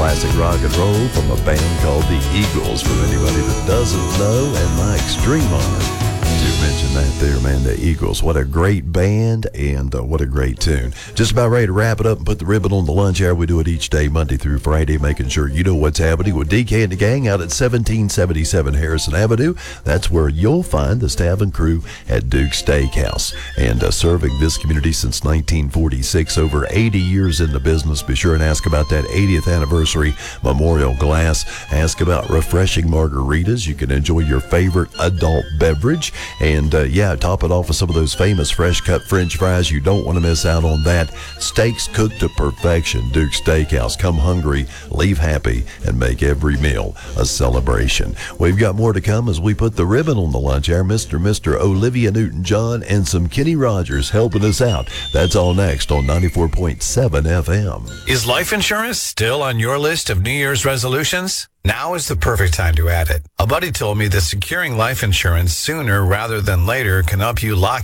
classic rock and roll from a band called the Eagles. For anybody that doesn't know, and my extreme honor to mention that there, man, the Eagles. What a great band, and what a great tune. Just about ready to wrap it up and put the ribbon on the lunch hour. We do it each day, Monday through Friday, making sure you know what's happening with DK and the gang out at 1777 Harrison Avenue. That's where you'll find the staff and crew at Duke's Steakhouse. And serving this community since 1946, over 80 years in the business. Be sure and ask about that 80th anniversary memorial glass. Ask about refreshing margaritas. You can enjoy your favorite adult beverage. And top it off with some of those famous fresh cut French fries. You don't want to miss out on that. Steaks cooked to perfection. Duke's Steakhouse. Come hungry, leave happy, and make every meal a celebration. We've got more to come as we put the ribbon on the lunch hour. Mr. Olivia Newton-John and some Kenny Rogers helping us out. That's all next on 94.7 FM. Is life insurance still on your list of New Year's resolutions? Now is the perfect time to add it. A buddy told me that securing life insurance sooner rather than later can help you lock